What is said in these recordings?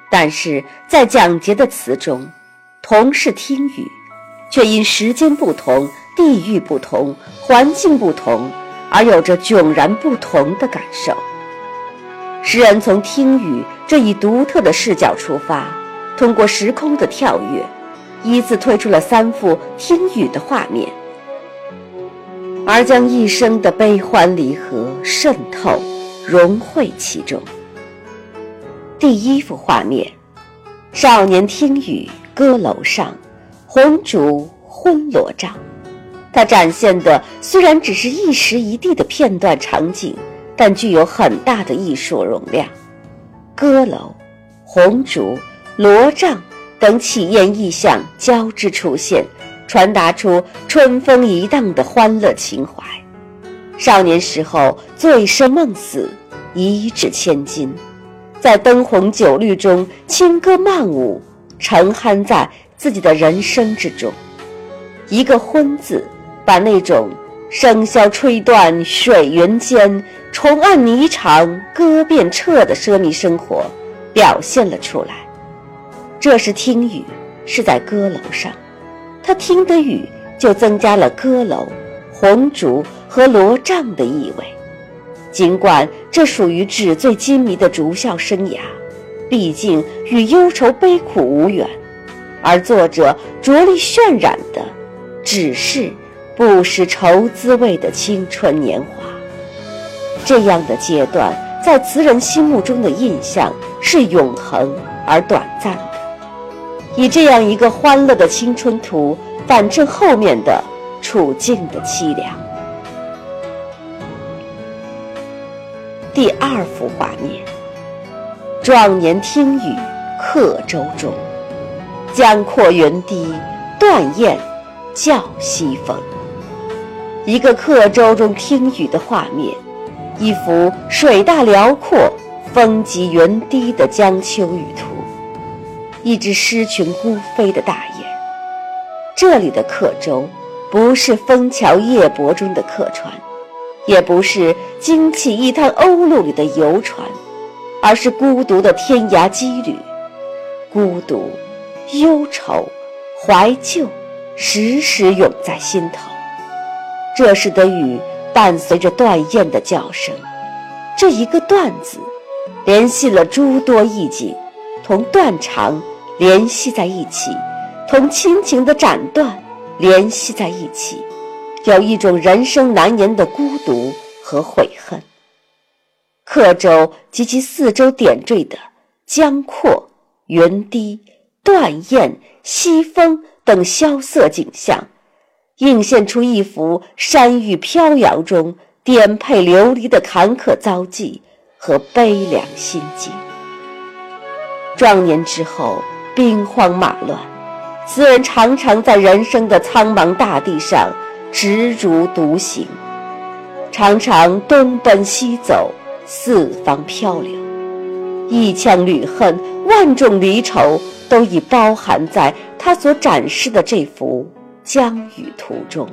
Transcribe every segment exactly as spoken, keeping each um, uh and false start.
但是在蒋捷的词中，同是听雨，却因时间不同、地域不同、环境不同，而有着迥然不同的感受。诗人从听雨这一独特的视角出发，通过时空的跳跃，依次推出了三幅听雨的画面，而将一生的悲欢离合渗透融汇其中。第一幅画面，少年听雨歌楼上，红烛昏罗帐。它展现的虽然只是一时一地的片段场景，但具有很大的艺术容量。歌楼、红烛、罗帐等喜宴意象交织出现，传达出春风一荡的欢乐情怀。少年时候醉生梦死，一掷千金，在灯红酒绿中轻歌曼舞，沉酣在自己的人生之中。一个昏字，把那种笙箫吹断水云间，重按霓裳歌遍彻的奢靡生活表现了出来。这时听雨是在歌楼上，他听得雨就增加了歌楼、红烛和罗帐的意味。尽管这属于纸醉金迷的竹校生涯，毕竟与忧愁悲苦无缘，而作者着力渲染的只是不识愁滋味的青春年华。这样的阶段在词人心目中的印象是永恒而短暂的，以这样一个欢乐的青春图反衬后面的处境的凄凉。第二幅画面，壮年听雨客舟中，江阔云低，断雁叫西风。一个客舟中听雨的画面，一幅水大辽阔、风急云低的江秋雨图，一只狮群孤飞的大雁。这里的客舟不是枫桥夜泊中的客船，也不是惊起一滩鸥鹭里的游船，而是孤独的天涯羁旅。孤独、忧愁、怀旧时时涌在心头。这时的雨伴随着断雁的叫声，这一个断字联系了诸多意境，同断肠联系在一起，同亲情的斩断联系在一起，有一种人生难言的孤独和悔恨。客舟及其四周点缀的江阔、云低、断雁、西风等萧瑟景象，映现出一幅山域飘摇中颠沛流离的坎坷遭际和悲凉心境。壮年之后兵荒马乱，词人常常在人生的苍茫大地上执着独行，常常东奔西走，四方漂流，一腔旅恨，万种离愁都已包含在他所展示的这幅江雨图中。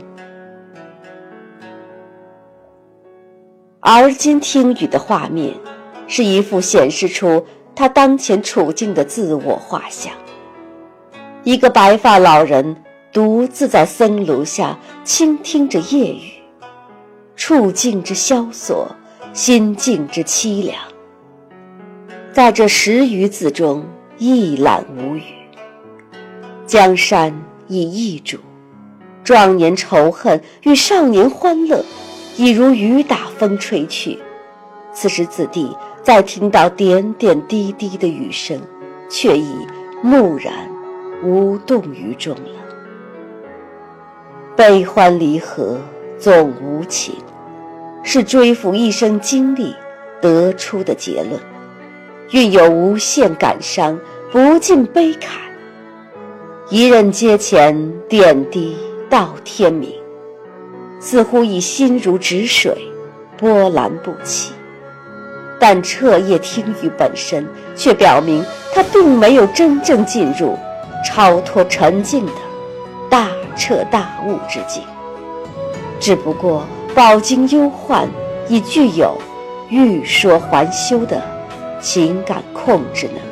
而今听雨的画面是一幅显示出他当前处境的自我画像。一个白发老人独自在僧庐下倾听着夜雨，处境之萧索，心境之凄凉。在这十余字中一览无余。江山已易主，壮年仇恨与少年欢乐已如雨打风吹去。此时此地再听到点点滴滴的雨声，却已木然无动于衷了。悲欢离合总无情，是追抚一生经历得出的结论，蕴有无限感伤，不尽悲慨。一任阶前，点滴到天明，似乎已心如止水，波澜不起。但彻夜听雨本身却表明他并没有真正进入超脱沉静的大彻大悟之境，只不过饱经忧患，已具有欲说还休的情感控制能力。